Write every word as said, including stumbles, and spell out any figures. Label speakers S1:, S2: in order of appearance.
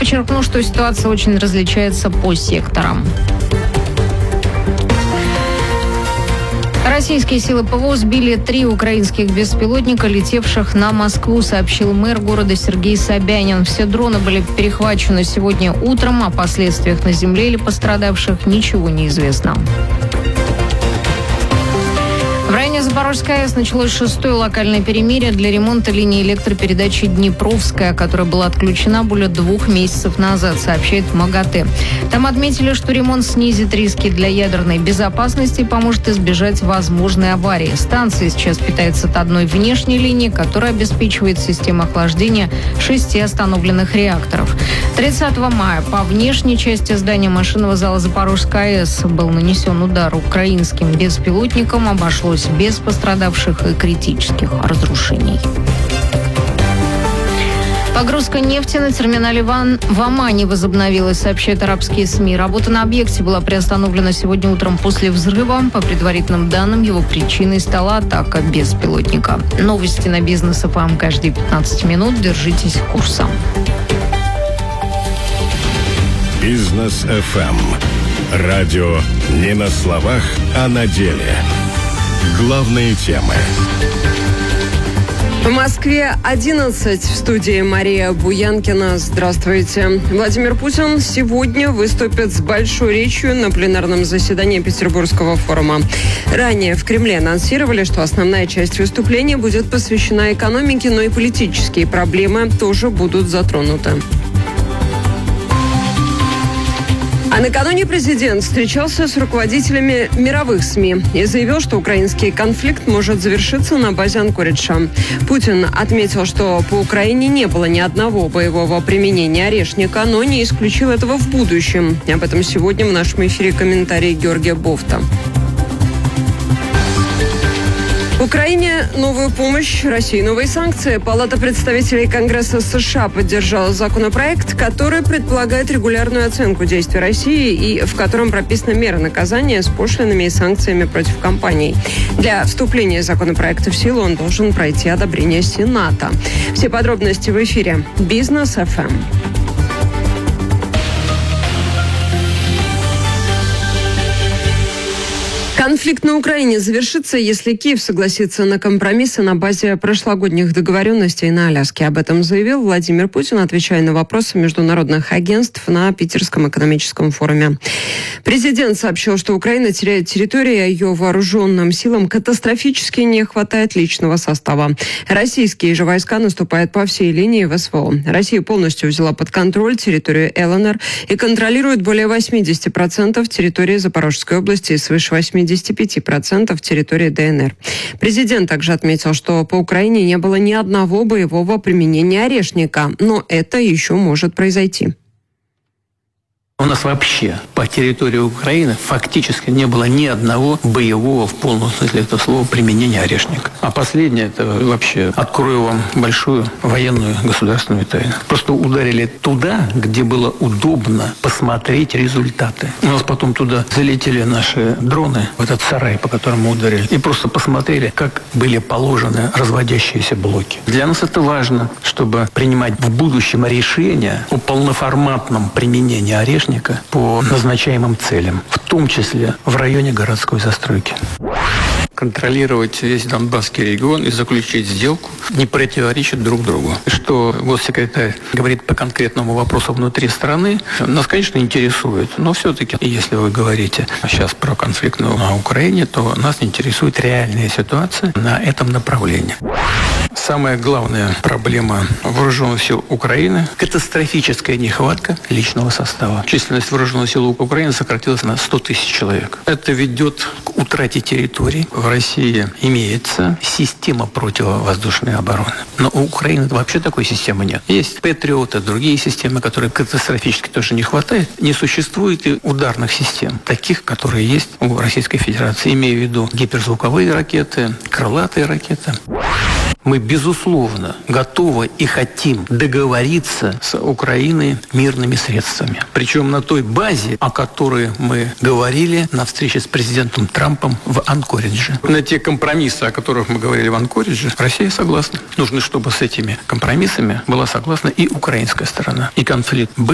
S1: подчеркнул, что ситуация очень различается по секторам. Российские силы ПВО сбили три украинских беспилотника, летевших на Москву, сообщил мэр города Сергей Собянин. Все дроны были перехвачены сегодня утром. О последствиях на земле или пострадавших ничего не известно. В районе Запорожской АЭС началось шестое локальное перемирие для ремонта линии электропередачи Днепровская, которая была отключена более двух месяцев назад, сообщает МАГАТЭ. Там отметили, что ремонт снизит риски для ядерной безопасности и поможет избежать возможной аварии. Станция сейчас питается от одной внешней линии, которая обеспечивает систему охлаждения шести остановленных реакторов. тридцатого мая по внешней части здания машинного зала Запорожской АЭС был нанесен удар украинским беспилотником. Обошлось без пострадавших и критических разрушений. Погрузка нефти на терминале Ван в Омане возобновилась, сообщают арабские СМИ. Работа на объекте была приостановлена сегодня утром после взрыва. По предварительным данным, его причиной стала атака беспилотника. Новости на Бизнес эф эм каждые пятнадцать минут. Держитесь курса.
S2: Бизнес эф эм. Радио не на словах, а на деле. Главные темы.
S3: В Москве одиннадцать. В студии Мария Буянкина. Здравствуйте. Владимир Путин сегодня выступит с большой речью на пленарном заседании Петербургского форума. Ранее в Кремле анонсировали, что основная часть выступления будет посвящена экономике, но и политические проблемы тоже будут затронуты. А накануне президент встречался с руководителями мировых СМИ и заявил, что украинский конфликт может завершиться на базе Анкориджа. Путин отметил, что по Украине не было ни одного боевого применения орешника, но не исключил этого в будущем. Об этом сегодня в нашем эфире комментарий Георгия Бофта. Украине новую помощь, России новые санкции. Палата представителей Конгресса США поддержала законопроект, который предполагает регулярную оценку действий России и в котором прописаны меры наказания с пошлинами и санкциями против компаний. Для вступления законопроекта в силу он должен пройти одобрение Сената. Все подробности в эфире Бизнес эф эм. Конфликт на Украине завершится, если Киев согласится на компромиссы на базе прошлогодних договоренностей на Аляске. Об этом заявил Владимир Путин, отвечая на вопросы международных агентств на Питерском экономическом форуме. Президент сообщил, что Украина теряет территорию, а ее вооруженным силам катастрофически не хватает личного состава. Российские же войска наступают по всей линии в эс вэ о. Россия полностью взяла под контроль территорию эл эн эр и контролирует более восемьдесят процентов территории Запорожской области и свыше восемьдесят пять процентов территории дэ эн эр. Президент также отметил, что по Украине не было ни одного боевого применения орешника, но это еще может произойти.
S4: У нас вообще по территории Украины фактически не было ни одного боевого, в полном смысле этого слова, применения орешника. А последнее, это вообще, открою вам большую военную государственную тайну. Просто ударили туда, где было удобно посмотреть результаты. У нас потом туда залетели наши дроны, в этот сарай, по которому ударили, и просто посмотрели, как были положены разводящиеся блоки. Для нас это важно, чтобы принимать в будущем решения о полноформатном применении орешника по назначаемым целям, в том числе в районе городской застройки. Контролировать весь Донбасский регион и заключить сделку не противоречит друг другу. Что госсекретарь говорит по конкретному вопросу внутри страны, нас, конечно, интересует. Но все-таки, если вы говорите сейчас про конфликт на Украине, то нас интересует реальная ситуация на этом направлении. Самая главная проблема вооруженных сил Украины – катастрофическая нехватка личного состава. Численность вооруженных сил Украины сократилась на сто тысяч человек. Это ведет к утрате территорий. В России имеется система противовоздушной обороны. Но у Украины вообще такой системы нет. Есть Патриоты, другие системы, которые катастрофически тоже не хватает. Не существует и ударных систем, таких, которые есть у Российской Федерации. Имею в виду гиперзвуковые ракеты, крылатые ракеты. Мы, безусловно, готовы и хотим договориться с Украиной мирными средствами. Причем на той базе, о которой мы говорили на встрече с президентом Трампом в Анкоридже. На те компромиссы, о которых мы говорили в Анкоридже, Россия согласна. Нужно, чтобы с этими компромиссами была согласна и украинская сторона. И конфликт